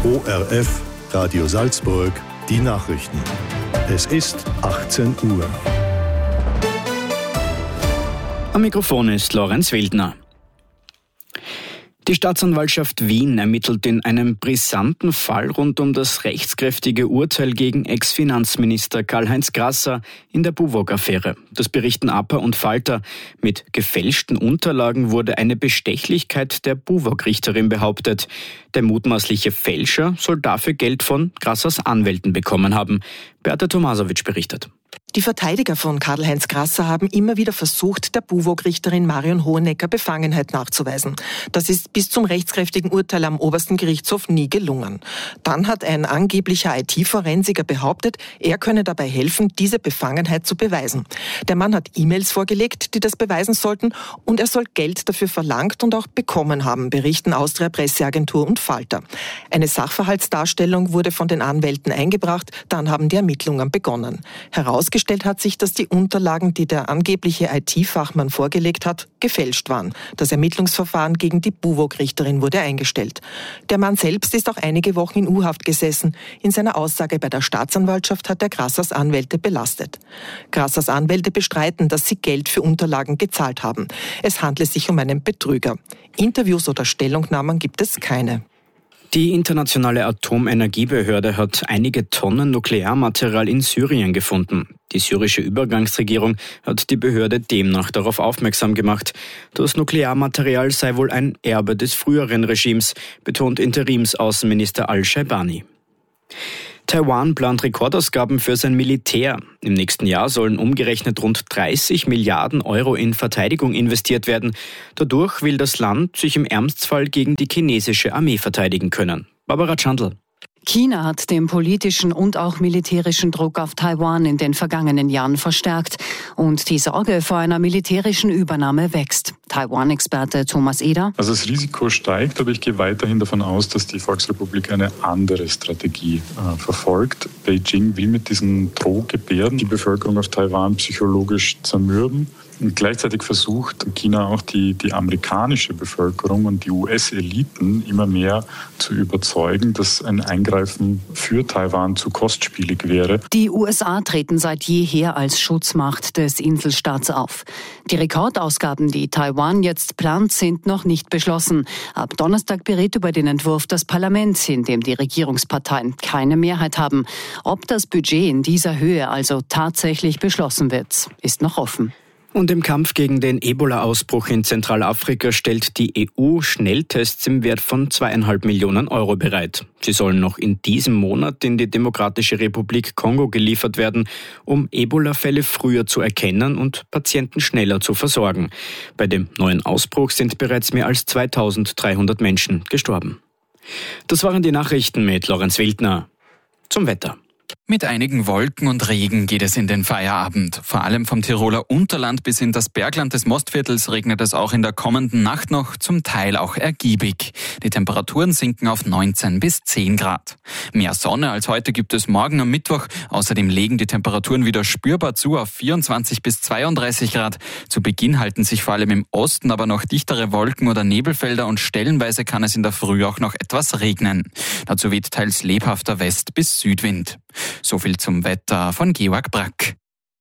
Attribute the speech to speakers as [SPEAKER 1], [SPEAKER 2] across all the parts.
[SPEAKER 1] ORF Radio Salzburg, die Nachrichten. Es ist 18 Uhr.
[SPEAKER 2] Am Mikrofon ist Lorenz Wildner. Die Staatsanwaltschaft Wien ermittelt in einem brisanten Fall rund um das rechtskräftige Urteil gegen Ex-Finanzminister Karl-Heinz Grasser in der Buwog-Affäre. Das berichten APA und Falter. Mit gefälschten Unterlagen wurde eine Bestechlichkeit der Buwog-Richterin behauptet. Der mutmaßliche Fälscher soll dafür Geld von Grassers Anwälten bekommen haben. Beate Tomasowitsch berichtet.
[SPEAKER 3] Die Verteidiger von Karl-Heinz Grasser haben immer wieder versucht, der Buwog-Richterin Marion Hohenecker Befangenheit nachzuweisen. Das ist bis zum rechtskräftigen Urteil am obersten Gerichtshof nie gelungen. Dann hat ein angeblicher IT-Forensiker behauptet, er könne dabei helfen, diese Befangenheit zu beweisen. Der Mann hat E-Mails vorgelegt, die das beweisen sollten, und er soll Geld dafür verlangt und auch bekommen haben, berichten Austria Presseagentur und Falter. Eine Sachverhaltsdarstellung wurde von den Anwälten eingebracht, dann haben die Ermittlungen begonnen. Herausgestellt hat sich, dass die Unterlagen, die der angebliche IT-Fachmann vorgelegt hat, gefälscht waren. Das Ermittlungsverfahren gegen die Buwog-Richterin wurde eingestellt. Der Mann selbst ist auch einige Wochen in U-Haft gesessen. In seiner Aussage bei der Staatsanwaltschaft hat er Grassers Anwälte belastet. Grassers Anwälte bestreiten, dass sie Geld für Unterlagen gezahlt haben. Es handle sich um einen Betrüger. Interviews oder Stellungnahmen gibt es keine.
[SPEAKER 2] Die internationale Atomenergiebehörde hat einige Tonnen Nuklearmaterial in Syrien gefunden. Die syrische Übergangsregierung hat die Behörde demnach darauf aufmerksam gemacht. Das Nuklearmaterial sei wohl ein Erbe des früheren Regimes, betont Interimsaußenminister Al-Shaibani. Taiwan plant Rekordausgaben für sein Militär. Im nächsten Jahr sollen umgerechnet rund 30 Milliarden Euro in Verteidigung investiert werden. Dadurch will das Land sich im Ernstfall gegen die chinesische Armee verteidigen können. Barbara Chandl.
[SPEAKER 4] China hat den politischen und auch militärischen Druck auf Taiwan in den vergangenen Jahren verstärkt. Und die Sorge vor einer militärischen Übernahme wächst. Taiwan-Experte Thomas Eder.
[SPEAKER 5] Also das Risiko steigt, aber ich gehe weiterhin davon aus, dass die Volksrepublik eine andere Strategie verfolgt. Beijing will mit diesen Drohgebärden die Bevölkerung auf Taiwan psychologisch zermürben. Und gleichzeitig versucht China auch die amerikanische Bevölkerung und die US-Eliten immer mehr zu überzeugen, dass ein Eingreifen für Taiwan zu kostspielig wäre.
[SPEAKER 4] Die USA treten seit jeher als Schutzmacht des Inselstaats auf. Die Rekordausgaben, die Taiwan jetzt plant, sind noch nicht beschlossen. Ab Donnerstag berät über den Entwurf das Parlament, in dem die Regierungsparteien keine Mehrheit haben. Ob das Budget in dieser Höhe also tatsächlich beschlossen wird, ist noch offen.
[SPEAKER 2] Und im Kampf gegen den Ebola-Ausbruch in Zentralafrika stellt die EU Schnelltests im Wert von 2,5 Millionen Euro bereit. Sie sollen noch in diesem Monat in die Demokratische Republik Kongo geliefert werden, um Ebola-Fälle früher zu erkennen und Patienten schneller zu versorgen. Bei dem neuen Ausbruch sind bereits mehr als 2.300 Menschen gestorben. Das waren die Nachrichten mit Lorenz Wildner. Zum Wetter.
[SPEAKER 6] Mit einigen Wolken und Regen geht es in den Feierabend. Vor allem vom Tiroler Unterland bis in das Bergland des Mostviertels regnet es auch in der kommenden Nacht noch, zum Teil auch ergiebig. Die Temperaturen sinken auf 19 bis 10 Grad. Mehr Sonne als heute gibt es morgen am Mittwoch. Außerdem legen die Temperaturen wieder spürbar zu auf 24 bis 32 Grad. Zu Beginn halten sich vor allem im Osten aber noch dichtere Wolken oder Nebelfelder und stellenweise kann es in der Früh auch noch etwas regnen. Dazu weht teils lebhafter West- bis Südwind. So viel zum Wetter von Georg Brack.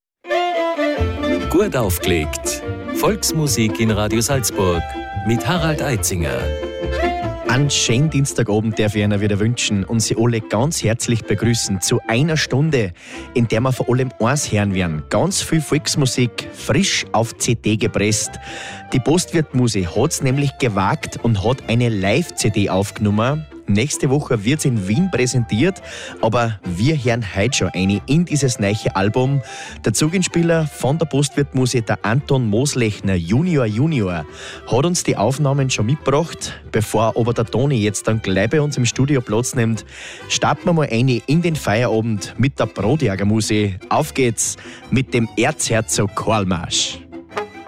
[SPEAKER 7] Gut aufgelegt. Volksmusik in Radio Salzburg mit Harald Eitzinger.
[SPEAKER 8] Einen schönen Dienstagabend darf ich Ihnen wieder wünschen und Sie alle ganz herzlich begrüßen zu einer Stunde, in der wir vor allem eins hören werden. Ganz viel Volksmusik, frisch auf CD gepresst. Die Postwirtmuse hat es nämlich gewagt und hat eine Live-CD aufgenommen. Nächste Woche wird es in Wien präsentiert, aber wir hören heute schon eine in dieses neue Album. Der Zuginspieler von der Postwirtmuse, der Anton Moslechner Junior, hat uns die Aufnahmen schon mitgebracht. Bevor aber der Toni jetzt dann gleich bei uns im Studio Platz nimmt, starten wir mal eine in den Feierabend mit der Brotjagermuse. Auf geht's mit dem Erzherzog Karlmarsch.